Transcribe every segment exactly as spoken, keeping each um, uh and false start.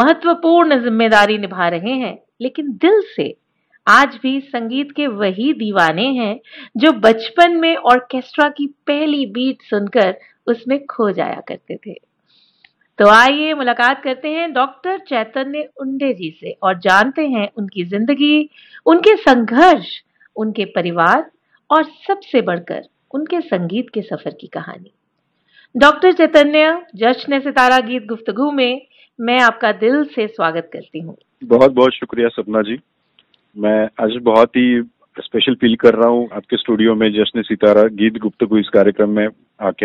महत्वपूर्ण जिम्मेदारी निभा रहे हैं, लेकिन दिल से आज भी संगीत के वही दीवाने हैं जो बचपन में ऑर्केस्ट्रा की पहली बीट सुनकर उसमें खो जाया करते थे। तो आइए मुलाकात करते हैं डॉक्टर चैतन्य उंडे जी से और जानते हैं उनकी जिंदगी, उनके संघर्ष, उनके परिवार और सबसे बढ़कर उनके संगीत के सफर की कहानी। डॉक्टर चैतन्य, जश्न सितारा गीत गुफ्तगू में मैं आपका दिल से स्वागत करती हूँ। बहुत बहुत शुक्रिया सपना जी। मैं आज बहुत ही स्पेशल फील कर रहा हूँ आपके स्टूडियो में जश्न सितारा गीत गुफ्तगू इस कार्यक्रम में आके।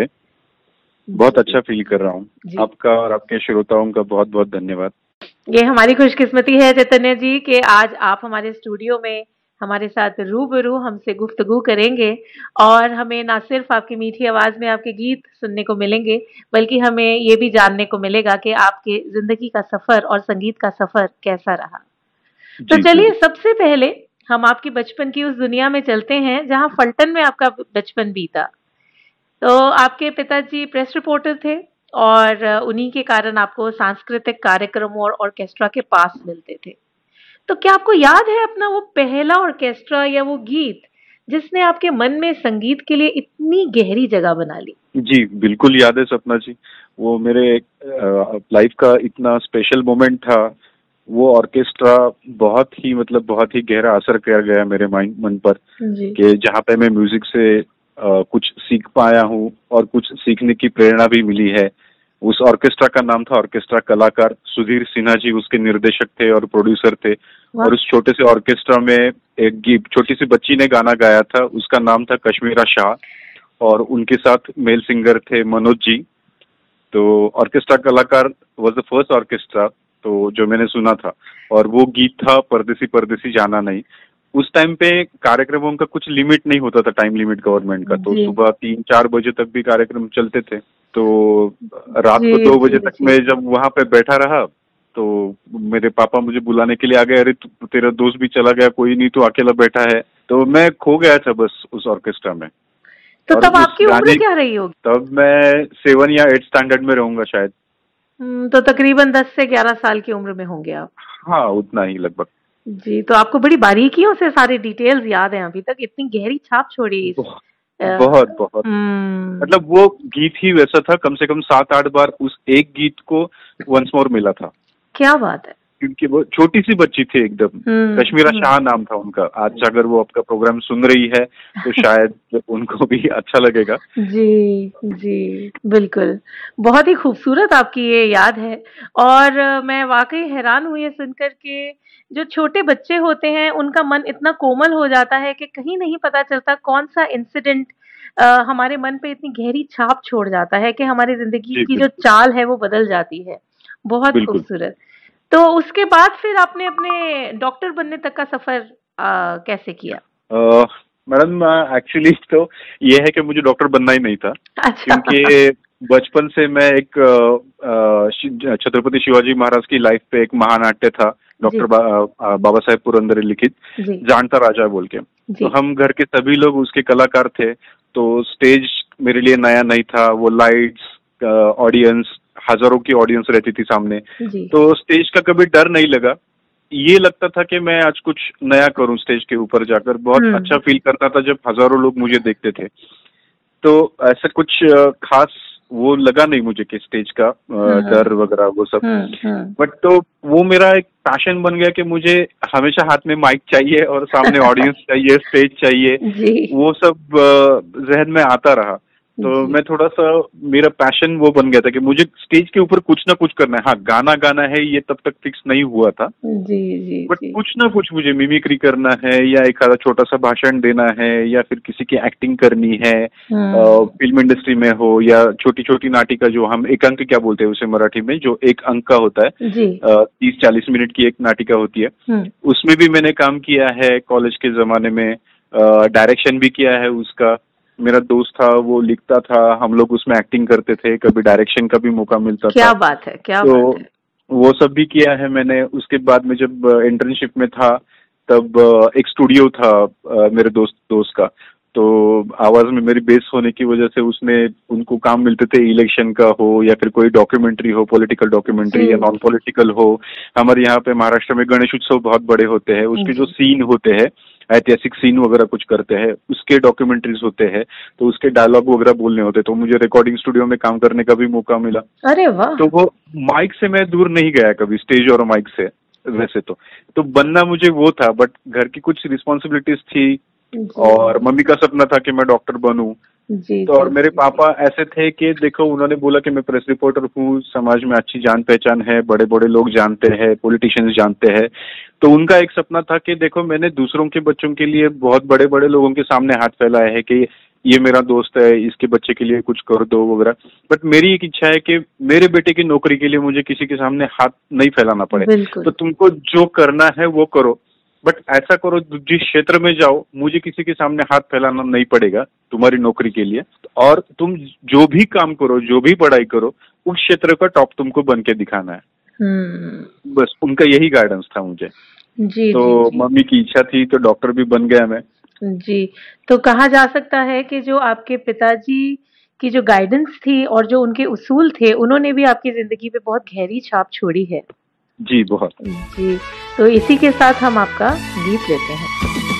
बहुत अच्छा फील कर रहा हूँ। आपका और आपके श्रोताओं का बहुत बहुत धन्यवाद। ये हमारी खुशकिस्मती है चैतन्य जी कि आज आप हमारे स्टूडियो में हमारे साथ रूबरू हमसे गुफ्तगू करेंगे और हमें ना सिर्फ आपकी मीठी आवाज में आपके गीत सुनने को मिलेंगे, बल्कि हमें ये भी जानने को मिलेगा कि आपके जिंदगी का सफर और संगीत का सफर कैसा रहा। तो चलिए सबसे पहले हम आपकी बचपन की उस दुनिया में चलते हैं जहां फलटन में आपका बचपन बीता। तो आपके पिताजी प्रेस रिपोर्टर थे और उन्हीं के कारण आपको सांस्कृतिक कार्यक्रमों और ऑर्केस्ट्रा के पास मिलते थे। तो क्या आपको याद है अपना वो पहला ऑर्केस्ट्रा या वो गीत जिसने आपके मन में संगीत के लिए इतनी गहरी जगह बना ली? जी बिल्कुल याद है सपना जी। वो मेरे लाइफ का इतना स्पेशल मोमेंट था। वो ऑर्केस्ट्रा बहुत ही मतलब बहुत ही गहरा असर कर गया मेरे माइंड मन पर कि जहाँ पे मैं म्यूजिक से आ, कुछ सीख पाया हूँ और कुछ सीखने की प्रेरणा भी मिली है। उस ऑर्केस्ट्रा का नाम था ऑर्केस्ट्रा कलाकार। सुधीर सिन्हा जी उसके निर्देशक थे और प्रोड्यूसर थे। और उस छोटे से ऑर्केस्ट्रा में एक गीत छोटी सी बच्ची ने गाना गाया था, उसका नाम था कश्मीरा शाह और उनके साथ मेल सिंगर थे मनोज जी। तो ऑर्केस्ट्रा कलाकार वाज द फर्स्ट ऑर्केस्ट्रा तो जो मैंने सुना था और वो गीत था परदेसी परदेसी जाना नहीं। उस टाइम पे कार्यक्रमों का कुछ लिमिट नहीं होता था, टाइम लिमिट गवर्नमेंट का। तो सुबह तीन चार बजे तक भी कार्यक्रम चलते थे। तो रात को दो बजे तक मैं जब वहां पे बैठा रहा तो मेरे पापा मुझे बुलाने के लिए आ गए, अरे तेरा दोस्त भी चला गया, कोई नहीं, तो अकेला बैठा है। तो मैं खो गया था बस उस ऑर्केस्ट्रा में। तो तब आपकी उम्र क्या रही होगी? तब मैं सेवन या एट स्टैंडर्ड में रहूंगा शायद। तो तकरीबन दस से ग्यारह साल की उम्र में होंगे आप। हाँ उतना ही लगभग। जी, तो आपको बड़ी बारीकियों से सारे डिटेल्स याद हैं अभी तक, इतनी गहरी छाप छोड़ी इस बहुत बहुत मतलब वो गीत ही वैसा था। कम से कम सात आठ बार उस एक गीत को वंस मोर मिला था। क्या बात है। क्योंकि वो छोटी सी बच्ची थी एकदम। कश्मीरा शाह नाम था उनका। आज अगर वो आपका प्रोग्राम सुन रही है तो शायद उनको भी अच्छा लगेगा। जी जी बिल्कुल, बहुत ही खूबसूरत आपकी ये याद है। और मैं वाकई हैरान हुई है सुनकर के जो छोटे बच्चे होते हैं उनका मन इतना कोमल हो जाता है कि कहीं नहीं पता चलता कौन सा इंसिडेंट हमारे मन पे इतनी गहरी छाप छोड़ जाता है कि हमारी जिंदगी की जो चाल है वो बदल जाती है। बहुत खूबसूरत। तो उसके बाद फिर आपने अपने डॉक्टर बनने तक का सफर आ, कैसे किया? मैडम एक्चुअली तो ये है कि मुझे डॉक्टर बनना ही नहीं था। अच्छा। क्योंकि बचपन से मैं एक छत्रपति शिवाजी महाराज की लाइफ पे एक महानाट्य था डॉक्टर बा, बाबा साहेब पुरंदरे लिखित जानता राजा बोल के। तो हम घर के सभी लोग उसके कलाकार थे। तो स्टेज मेरे लिए नया नहीं था। वो लाइट्स, ऑडियंस, हजारों की ऑडियंस रहती थी सामने। तो स्टेज का कभी डर नहीं लगा। ये लगता था कि मैं आज कुछ नया करूं स्टेज के ऊपर जाकर। बहुत अच्छा फील करता था जब हजारों लोग मुझे देखते थे। तो ऐसा कुछ खास वो लगा नहीं मुझे कि स्टेज का डर वगैरह वो सब। बट तो वो मेरा एक पैशन बन गया कि मुझे हमेशा हाथ में माइक चाहिए और सामने ऑडियंस चाहिए, स्टेज चाहिए। वो सब जहन में आता रहा। तो मैं थोड़ा सा मेरा पैशन वो बन गया था कि मुझे स्टेज के ऊपर कुछ ना कुछ करना है। हाँ गाना गाना है ये तब तक फिक्स नहीं हुआ था। जी जी बट कुछ ना कुछ मुझे मिमिक्री करना है या एक आधा छोटा सा भाषण देना है या फिर किसी की एक्टिंग करनी है। फिल्म इंडस्ट्री में हो या छोटी छोटी नाटिका जो हम एक अंक क्या बोलते हैं उसे मराठी में, जो एक अंक का होता है, तीस चालीस मिनट की एक नाटिका होती है, उसमें भी मैंने काम किया है कॉलेज के जमाने में। डायरेक्शन भी किया है उसका। मेरा दोस्त था वो लिखता था, हम लोग उसमें एक्टिंग करते थे, कभी डायरेक्शन का भी मौका मिलता क्या था। क्या बात है, क्या तो बात है। वो सब भी किया है मैंने। उसके बाद में जब इंटर्नशिप में था तब एक स्टूडियो था मेरे दोस्त दोस्त का। तो आवाज में मेरी बेस होने की वजह से उसने उनको काम मिलते थे इलेक्शन का हो या फिर कोई डॉक्यूमेंट्री हो, पॉलिटिकल डॉक्यूमेंट्री या नॉन पॉलिटिकल हो। हमारे यहाँ पे महाराष्ट्र में गणेश उत्सव बहुत बड़े होते हैं, उसके जो सीन होते हैं, ऐतिहासिक सीन वगैरह कुछ करते हैं, उसके डॉक्यूमेंट्रीज होते हैं, तो उसके डायलॉग वगैरह बोलने होते, तो मुझे रिकॉर्डिंग स्टूडियो में काम करने का भी मौका मिला। अरे वाह। तो वो माइक से मैं दूर नहीं गया कभी, स्टेज और माइक से। वैसे तो तो बनना मुझे वो था, बट घर की कुछ रिस्पॉन्सिबिलिटीज थी और मम्मी का सपना था कि मैं डॉक्टर बनूं। जी, तो और मेरे पापा ऐसे थे कि देखो, उन्होंने बोला कि मैं प्रेस रिपोर्टर हूँ, समाज में अच्छी जान पहचान है, बड़े बड़े लोग जानते हैं, पॉलिटिशियंस जानते हैं। तो उनका एक सपना था कि देखो, मैंने दूसरों के बच्चों के लिए बहुत बड़े बड़े लोगों के सामने हाथ फैलाया है कि ये मेरा दोस्त है, इसके बच्चे के लिए कुछ कर दो वगैरह। बट मेरी एक इच्छा है कि मेरे बेटे की नौकरी के लिए मुझे किसी के सामने हाथ नहीं फैलाना पड़े। तो तुमको जो करना है वो करो, बट ऐसा करो जिस क्षेत्र में जाओ मुझे किसी के सामने हाथ फैलाना नहीं पड़ेगा तुम्हारी नौकरी के लिए, और तुम जो भी काम करो, जो भी पढ़ाई करो, उस क्षेत्र का टॉप तुमको बन के दिखाना है। हम्म। बस उनका यही गाइडेंस था मुझे। जी, तो जी, मम्मी की इच्छा थी तो डॉक्टर भी बन गया मैं। जी। तो कहा जा सकता है कि जो आपके पिताजी की जो गाइडेंस थी और जो उनके उसूल थे, उन्होंने भी आपकी जिंदगी पे बहुत गहरी छाप छोड़ी है। जी बहुत। जी, तो इसी के साथ हम आपका गीत लेते हैं।